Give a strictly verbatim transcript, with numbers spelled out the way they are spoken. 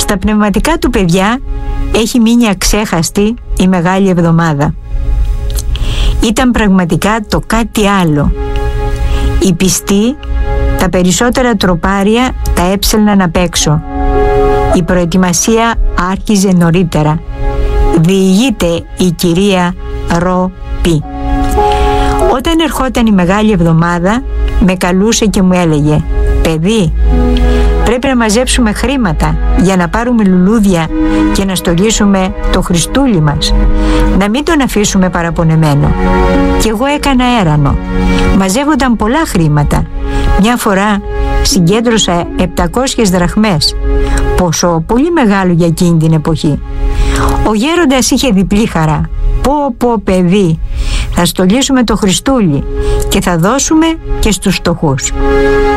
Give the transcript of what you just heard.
Στα πνευματικά του παιδιά έχει μείνει αξέχαστη η Μεγάλη Εβδομάδα. Ήταν πραγματικά το κάτι άλλο. Οι πιστοί τα περισσότερα τροπάρια τα έψελναν απ' έξω. Η προετοιμασία άρχιζε νωρίτερα. Διηγείται η κυρία Ρο Πι. Όταν ερχόταν η Μεγάλη Εβδομάδα, με καλούσε και μου έλεγε: «Παιδί, πρέπει να μαζέψουμε χρήματα για να πάρουμε λουλούδια και να στολίσουμε το Χριστούλι μας. Να μην τον αφήσουμε παραπονεμένο». Και εγώ έκανα έρανο. Μαζεύονταν πολλά χρήματα. Μια φορά συγκέντρωσα επτακόσιες δραχμές, ποσό πολύ μεγάλο για εκείνη την εποχή. Ο γέροντας είχε διπλή χαρά. «Πω πω παιδί, θα στολίσουμε το Χριστούλι και θα δώσουμε και στους φτωχούς».